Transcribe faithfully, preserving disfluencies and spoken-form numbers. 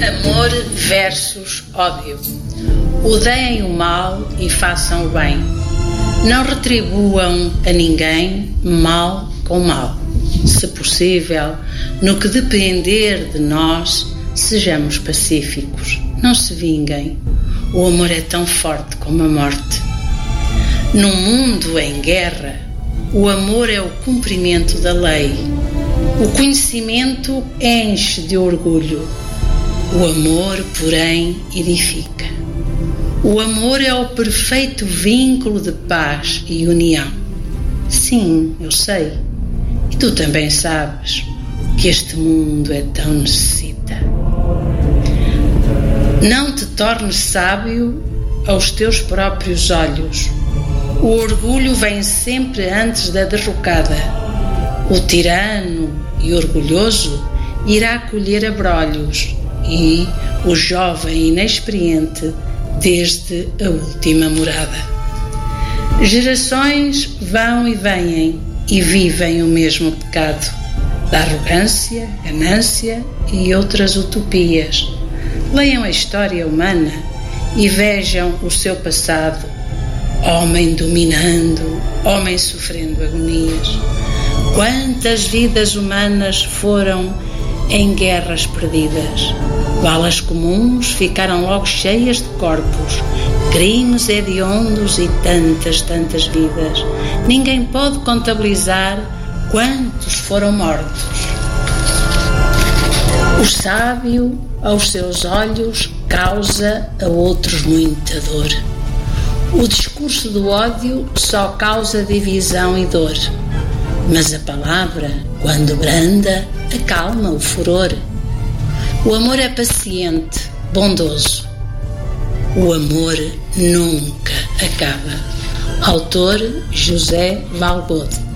Amor versus ódio. Odeiem o mal e façam o bem. Não retribuam a ninguém mal com mal. Se possível, no que depender de nós, sejamos pacíficos. Não se vinguem. O amor é tão forte como a morte. Num mundo em guerra, o amor é o cumprimento da lei. O conhecimento enche de orgulho. O amor, porém, edifica. O amor é o perfeito vínculo de paz e união. Sim, eu sei. E tu também sabes que este mundo é tão necessita. Não te tornes sábio aos teus próprios olhos. O orgulho vem sempre antes da derrocada. O tirano e orgulhoso irá colher abrolhos e o jovem inexperiente desde a última morada. Gerações vão e vêm e vivem o mesmo pecado da arrogância, ganância e outras utopias. Leiam a história humana e vejam o seu passado. Homem dominando, homem sofrendo agonias. Quantas vidas humanas foram em guerras perdidas? Balas comuns ficaram logo cheias de corpos, crimes hediondos e tantas, tantas vidas. Ninguém pode contabilizar quantos foram mortos. O sábio, aos seus olhos, causa a outros muita dor. O discurso do ódio só causa divisão e dor. Mas a palavra, quando branda, acalma o furor. O amor é paciente, bondoso. O amor nunca acaba. Autor José Valbode.